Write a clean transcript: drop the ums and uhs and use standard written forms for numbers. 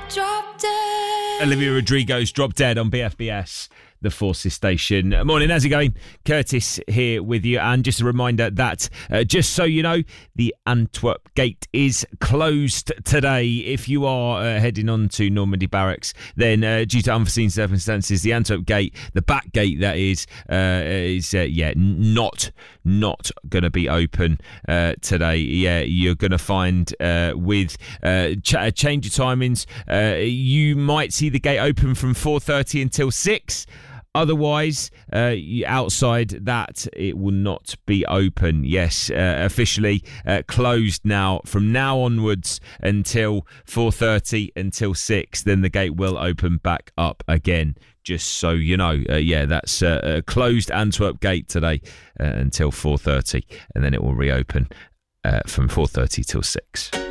Olivia Rodrigo's Drop Dead on BFBS, the Forces station. Morning, how's it going? Curtis here with you. And just a reminder that, just so you know, the Antwerp gate is closed today. If you are heading on to Normandy Barracks, then due to unforeseen circumstances, the Antwerp gate, the back gate that is not going to be open today. Yeah, you're going to find with change of timings, you might see the gate open from 4:30 until 6. Otherwise, outside that, it will not be open. Yes, officially closed now. From now onwards until 4:30 until 6, then the gate will open back up again. Just so you know, that's closed Antwerp gate today until 4:30, and then it will reopen from 4:30 till 6.